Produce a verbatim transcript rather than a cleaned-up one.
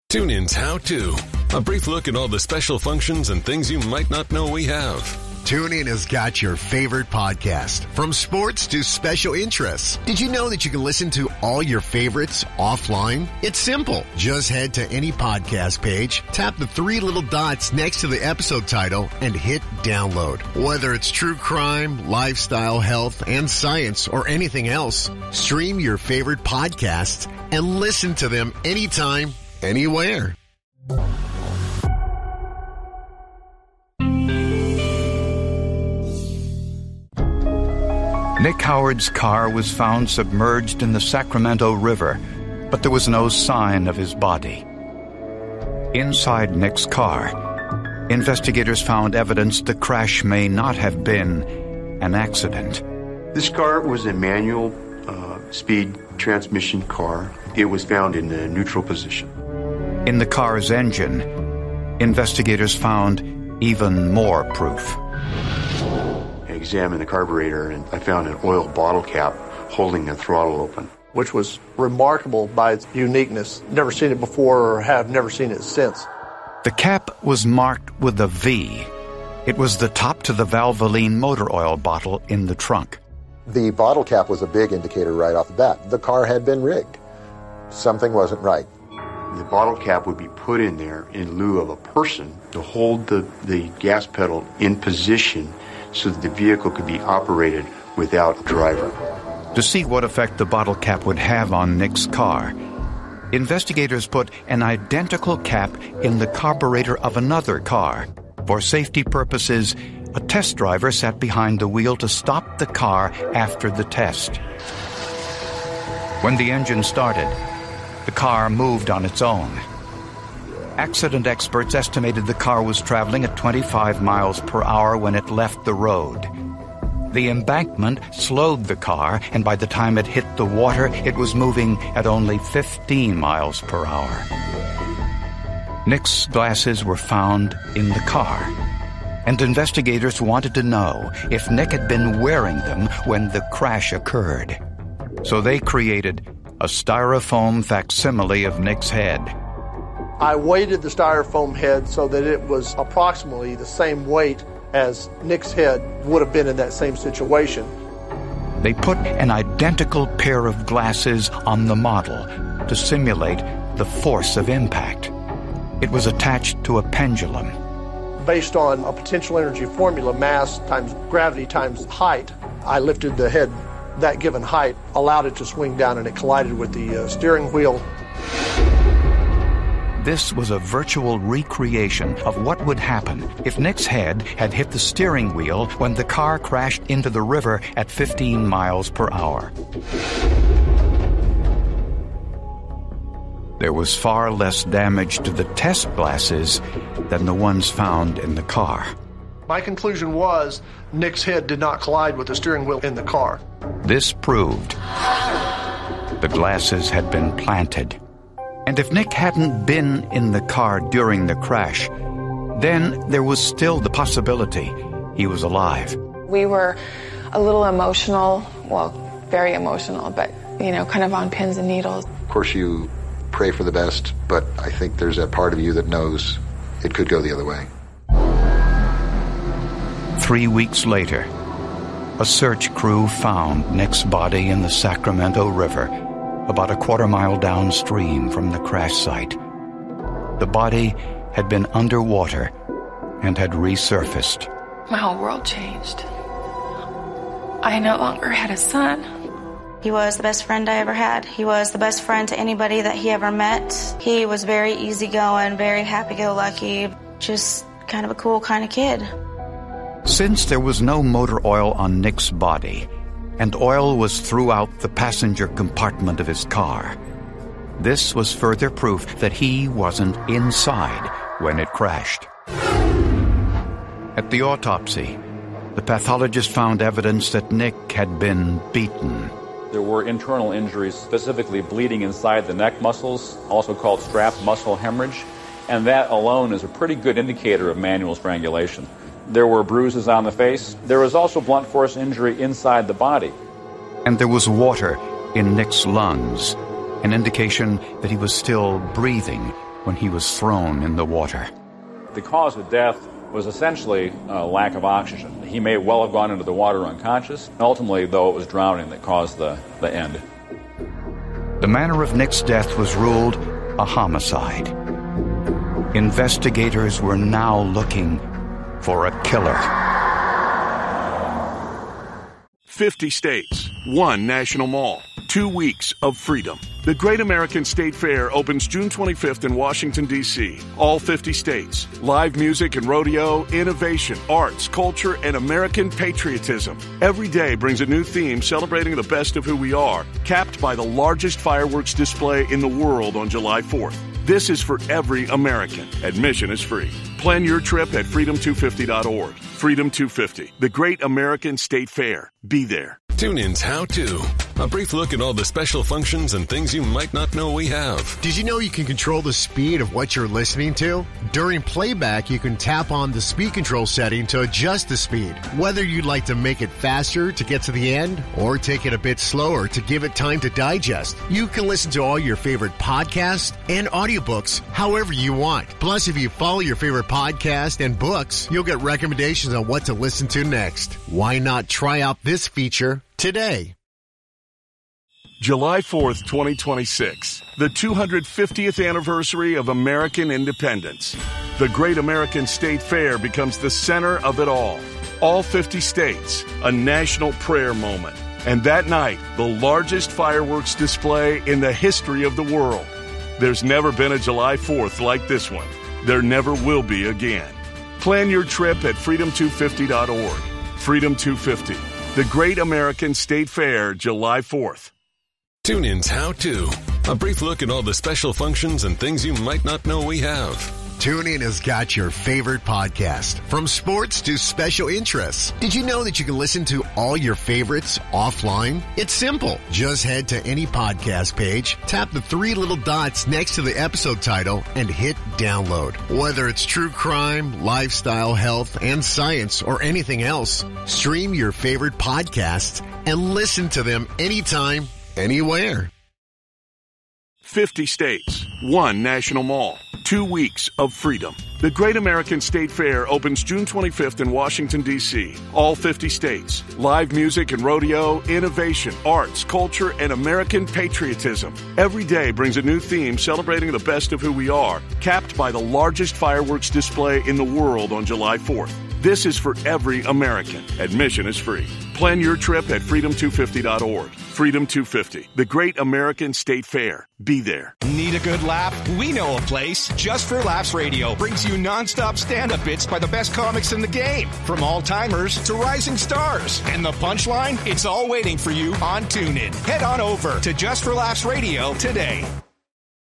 TuneIn's How To. A brief look at all the special functions and things you might not know we have. TuneIn has got your favorite podcast, from sports to special interests. Did you know that you can listen to all your favorites offline? It's simple. Just head to any podcast page, tap the three little dots next to the episode title, and hit download. Whether it's true crime, lifestyle, health, and science, or anything else, stream your favorite podcasts and listen to them anytime, anywhere. Nick Howard's car was found submerged in the Sacramento River, but there was no sign of his body. Inside Nick's car, investigators found evidence the crash may not have been an accident. This car was a manual uh, speed transmission car. It was found in a neutral position. In the car's engine, investigators found even more proof. I examined the carburetor and I found an oil bottle cap holding the throttle open, which was remarkable by its uniqueness. Never seen it before or have never seen it since. The cap was marked with a V. It was the top to the Valvoline motor oil bottle in the trunk. The bottle cap was a big indicator right off the bat. The car had been rigged. Something wasn't right. The bottle cap would be put in there in lieu of a person to hold the, the gas pedal in position so that the vehicle could be operated without a driver. To see what effect the bottle cap would have on Nick's car, investigators put an identical cap in the carburetor of another car. For safety purposes, a test driver sat behind the wheel to stop the car after the test. When the engine started, the car moved on its own. Accident experts estimated the car was traveling at twenty-five miles per hour when it left the road. The embankment slowed the car, and by the time it hit the water, it was moving at only fifteen miles per hour. Nick's glasses were found in the car, and investigators wanted to know if Nick had been wearing them when the crash occurred. So they created a styrofoam facsimile of Nick's head. I weighted the styrofoam head so that it was approximately the same weight as Nick's head would have been in that same situation. They put an identical pair of glasses on the model to simulate the force of impact. It was attached to a pendulum. Based on a potential energy formula, mass times gravity times height, I lifted the head that given height, allowed it to swing down, and it collided with the uh, steering wheel. This was a virtual recreation of what would happen if Nick's head had hit the steering wheel when the car crashed into the river at fifteen miles per hour. There was far less damage to the test glasses than the ones found in the car. My conclusion was Nick's head did not collide with the steering wheel in the car. This proved the glasses had been planted. And if Nick hadn't been in the car during the crash, then there was still the possibility he was alive. We were a little emotional, well, very emotional, but, you know, kind of on pins and needles. Of course, you pray for the best, but I think there's that part of you that knows it could go the other way. Three weeks later, a search crew found Nick's body in the Sacramento River, about a quarter mile downstream from the crash site. The body had been underwater and had resurfaced. My whole world changed. I no longer had a son. He was the best friend I ever had. He was the best friend to anybody that he ever met. He was very easygoing, very happy-go-lucky, just kind of a cool kind of kid. Since there was no motor oil on Nick's body, and oil was throughout the passenger compartment of his car, this was further proof that he wasn't inside when it crashed. At the autopsy, the pathologist found evidence that Nick had been beaten. There were internal injuries, specifically bleeding inside the neck muscles, also called strap muscle hemorrhage, and that alone is a pretty good indicator of manual strangulation. There were bruises on the face. There was also blunt force injury inside the body. And there was water in Nick's lungs, an indication that he was still breathing when he was thrown in the water. The cause of death was essentially a lack of oxygen. He may well have gone into the water unconscious. Ultimately, though, it was drowning that caused the, the end. The manner of Nick's death was ruled a homicide. Investigators were now looking for a killer. fifty states, one national mall, two weeks of freedom. The Great American State Fair opens June twenty-fifth in Washington, D C All fifty states. Live music and rodeo, innovation, arts, culture, and American patriotism. Every day brings a new theme celebrating the best of who we are, capped by the largest fireworks display in the world on July fourth. This is for every American. Admission is free. Plan your trip at freedom two fifty dot org. Freedom two fifty, the Great American State Fair. Be there. TuneIn's How To. A brief look at all the special functions and things you might not know we have. Did you know you can control the speed of what you're listening to? During playback, you can tap on the speed control setting to adjust the speed. Whether you'd like to make it faster to get to the end or take it a bit slower to give it time to digest, you can listen to all your favorite podcasts and audiobooks however you want. Plus, if you follow your favorite podcast and books, you'll get recommendations on what to listen to next. Why not try out this feature today? July fourth, twenty twenty-six, the two hundred fiftieth anniversary of American independence. The Great American State Fair becomes the center of it all. All fifty states, a national prayer moment. And that night, the largest fireworks display in the history of the world. There's never been a July fourth like this one. There never will be again. Plan your trip at freedom two fifty dot org. Freedom two fifty, the Great American State Fair, July fourth. TuneIn's How To. A brief look at all the special functions and things you might not know we have. TuneIn has got your favorite podcast, from sports to special interests. Did you know that you can listen to all your favorites offline? It's simple. Just head to any podcast page, tap the three little dots next to the episode title, and hit download. Whether it's true crime, lifestyle, health, and science, or anything else, stream your favorite podcasts and listen to them anytime, anywhere. fifty states, one national mall, two weeks of freedom. The Great American State Fair opens June twenty-fifth in Washington, D C All fifty states. Live music and rodeo, innovation, arts, culture, and American patriotism. Every day brings a new theme celebrating the best of who we are, capped by the largest fireworks display in the world on July fourth. This is for every American. Admission is free. Plan your trip at freedom two fifty dot org. Freedom two fifty, the Great American State Fair. Be there. Need a good laugh? We know a place. Just for Laughs Radio brings you nonstop stand-up bits by the best comics in the game, from all-timers to rising stars. And the punchline? It's all waiting for you on TuneIn. Head on over to Just for Laughs Radio today.